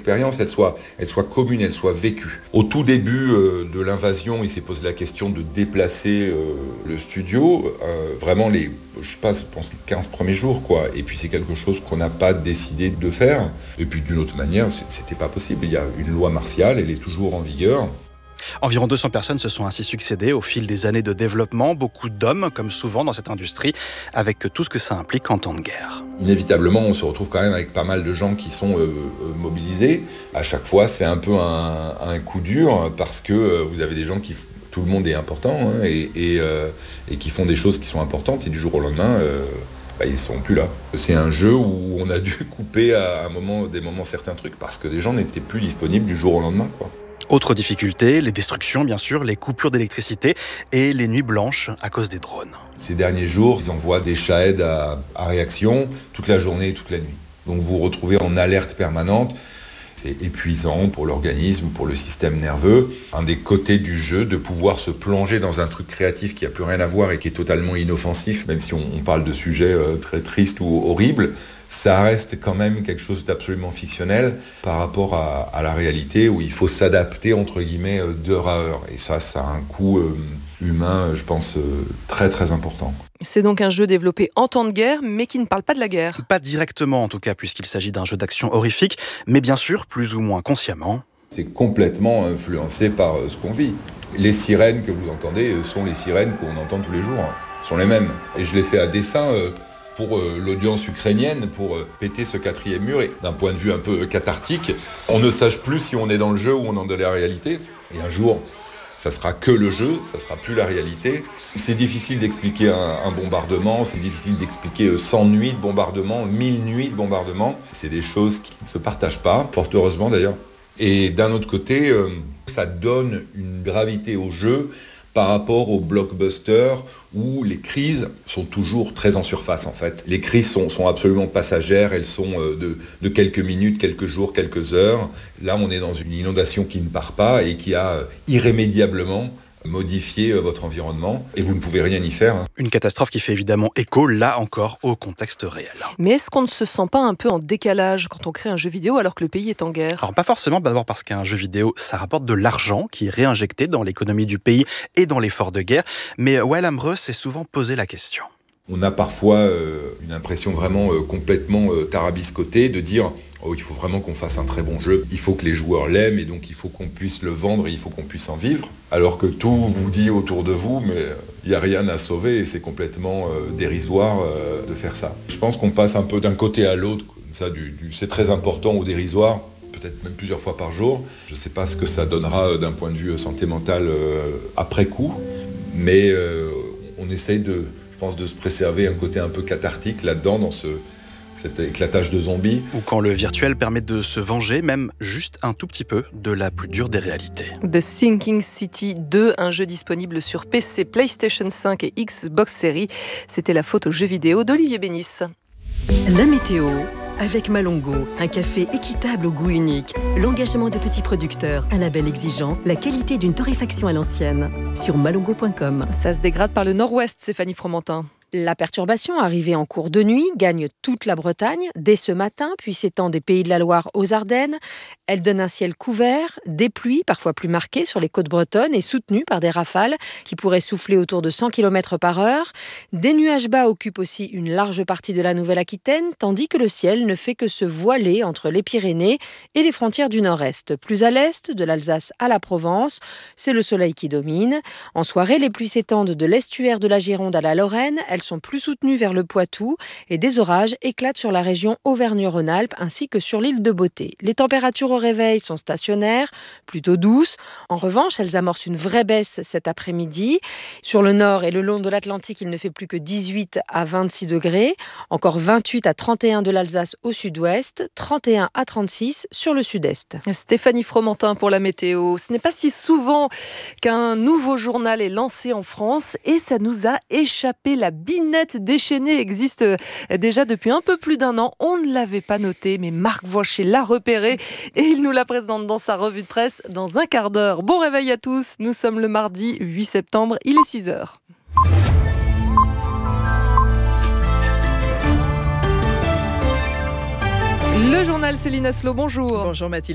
l'expérience, elle soit commune, elle soit vécue. Au tout début de l'invasion, il s'est posé la question de déplacer le studio. Vraiment je pense les 15 premiers jours, quoi. Et puis c'est quelque chose qu'on n'a pas décidé de faire. Et puis d'une autre manière, c'était pas possible. Il y a une loi martiale, elle est toujours en vigueur. Environ 200 personnes se sont ainsi succédées au fil des années de développement, beaucoup d'hommes, comme souvent dans cette industrie, avec tout ce que ça implique en temps de guerre. Inévitablement, on se retrouve quand même avec pas mal de gens qui sont mobilisés. À chaque fois, c'est un peu un coup dur, parce que vous avez des gens tout le monde est important, hein, et qui font des choses qui sont importantes, et du jour au lendemain, ils ne sont plus là. C'est un jeu où on a dû couper à des moments certains trucs, parce que les gens n'étaient plus disponibles du jour au lendemain, quoi. Autre difficulté, les destructions bien sûr, les coupures d'électricité et les nuits blanches à cause des drones. Ces derniers jours, ils envoient des Shahed à réaction toute la journée et toute la nuit. Donc vous vous retrouvez en alerte permanente. C'est épuisant pour l'organisme, pour le système nerveux. Un des côtés du jeu, de pouvoir se plonger dans un truc créatif qui n'a plus rien à voir et qui est totalement inoffensif, même si on parle de sujets très tristes ou horribles, ça reste quand même quelque chose d'absolument fictionnel par rapport à la réalité, où il faut s'adapter, entre guillemets, d'heure à heure. Et ça a un coût humain, je pense, très très important. C'est donc un jeu développé en temps de guerre, mais qui ne parle pas de la guerre. Pas directement en tout cas, puisqu'il s'agit d'un jeu d'action horrifique, mais bien sûr, plus ou moins consciemment. C'est complètement influencé par ce qu'on vit. Les sirènes que vous entendez sont les sirènes qu'on entend tous les jours, sont les mêmes. Et je l'ai fait à dessein pour l'audience ukrainienne, pour péter ce quatrième mur, et d'un point de vue un peu cathartique, on ne sache plus si on est dans le jeu ou on est dans la réalité. Et un jour, ça sera que le jeu, ça sera plus la réalité. C'est difficile d'expliquer un bombardement, c'est difficile d'expliquer 100 nuits de bombardement, 1000 nuits de bombardement. C'est des choses qui ne se partagent pas, fort heureusement d'ailleurs. Et d'un autre côté, ça donne une gravité au jeu par rapport au blockbuster, où les crises sont toujours très en surface en fait. Les crises sont absolument passagères, elles sont de quelques minutes, quelques jours, quelques heures. Là, on est dans une inondation qui ne part pas et qui a irrémédiablement modifié votre environnement, et vous ne pouvez rien y faire. Une catastrophe qui fait évidemment écho, là encore, au contexte réel. Mais est-ce qu'on ne se sent pas un peu en décalage quand on crée un jeu vidéo alors que le pays est en guerre ? Alors pas forcément, d'abord parce qu'un jeu vidéo, ça rapporte de l'argent qui est réinjecté dans l'économie du pays et dans l'effort de guerre. Mais Wael Amreux s'est souvent posé la question. On a parfois une impression vraiment complètement tarabiscotée de dire il faut vraiment qu'on fasse un très bon jeu, il faut que les joueurs l'aiment, et donc il faut qu'on puisse le vendre et il faut qu'on puisse en vivre. Alors que tout vous dit autour de vous, mais il n'y a rien à sauver, et c'est complètement dérisoire de faire ça. Je pense qu'on passe un peu d'un côté à l'autre, comme ça, c'est très important au dérisoire, peut-être même plusieurs fois par jour. Je ne sais pas ce que ça donnera d'un point de vue santé mentale après coup, mais on essaye de se préserver un côté un peu cathartique là-dedans, dans cet éclatage de zombies. Ou quand le virtuel permet de se venger, même juste un tout petit peu, de la plus dure des réalités. The Sinking City 2, un jeu disponible sur PC, PlayStation 5 et Xbox Series. C'était la faute aux jeux vidéo d'Olivier Bénis. La météo avec Malongo, un café équitable au goût unique, l'engagement de petits producteurs, un label exigeant, la qualité d'une torréfaction à l'ancienne. Sur malongo.com. Ça se dégrade par le nord-ouest, Stéphanie Fromentin. La perturbation, arrivée en cours de nuit, gagne toute la Bretagne dès ce matin, puis s'étend des Pays de la Loire aux Ardennes. Elle donne un ciel couvert, des pluies parfois plus marquées sur les côtes bretonnes et soutenues par des rafales qui pourraient souffler autour de 100 km/h. Des nuages bas occupent aussi une large partie de la Nouvelle-Aquitaine, tandis que le ciel ne fait que se voiler entre les Pyrénées et les frontières du nord-est. Plus à l'est, de l'Alsace à la Provence, c'est le soleil qui domine. En soirée, les pluies s'étendent de l'estuaire de la Gironde à la Lorraine. Elles sont plus soutenues vers le Poitou et des orages éclatent sur la région Auvergne-Rhône-Alpes ainsi que sur l'île de Beauté. Les températures au réveil sont stationnaires, plutôt douces. En revanche, elles amorcent une vraie baisse cet après-midi. Sur le nord et le long de l'Atlantique, il ne fait plus que 18 à 26 degrés. Encore 28 à 31 de l'Alsace au sud-ouest, 31 à 36 sur le sud-est. Stéphanie Fromentin pour la météo. Ce n'est pas si souvent qu'un nouveau journal est lancé en France et ça nous a échappé. La binette déchaînée existe déjà depuis un peu plus d'un an. On ne l'avait pas noté, mais Marc Voinchet l'a repéré et il nous la présente dans sa revue de presse dans un quart d'heure. Bon réveil à tous, nous sommes le mardi 8 septembre, il est 6h. Le journal Céline Aslo, bonjour. Bonjour Mathilde.